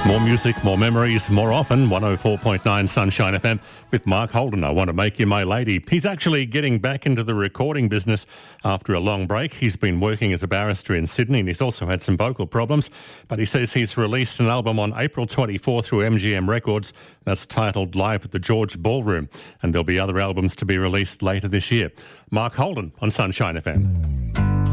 More music, more memories, more often. 104.9 Sunshine FM with Mark Holden. I Want to Make You My Lady. He's actually getting back into the recording business after a long break. He's been working as a barrister in Sydney and he's also had some vocal problems. But he says he's released an album on April 24 through MGM Records that's titled Live at the George Ballroom. And there'll be other albums to be released later this year. Mark Holden on Sunshine FM.